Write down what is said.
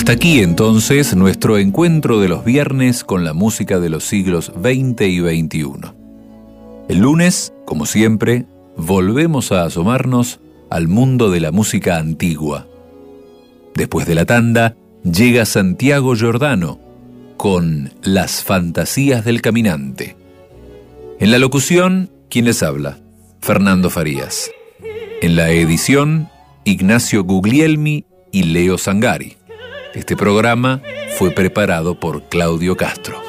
Hasta aquí entonces nuestro encuentro de los viernes con la música de los siglos XX y XXI. El lunes, como siempre, volvemos a asomarnos al mundo de la música antigua. Después de la tanda, llega Santiago Giordano con Las Fantasías del Caminante. En la locución, ¿quién les habla? Fernando Farías. En la edición, Ignacio Guglielmi y Leo Sangari. Este programa fue preparado por Claudio Castro.